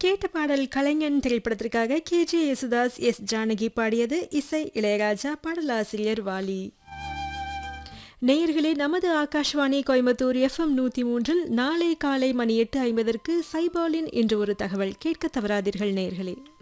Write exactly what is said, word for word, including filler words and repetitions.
கேட்ட பாடல் கலைஞன் திரைப்படத்திற்காக K J Yesudas S Janaki பாடியது. இசை இளையராஜா, பாடலாசிரியர் வாலி. நேயர்களே, நமது ஆகாஷ்வாணி கோயம்புத்தூர் எஃப்எம் நூற்றி மூன்றில் நாளை காலை மணி எட்டு ஐம்பதற்கு சைபாலின் இன்று ஒரு தகவல் கேட்க தவறாதீர்கள் நேயர்களே.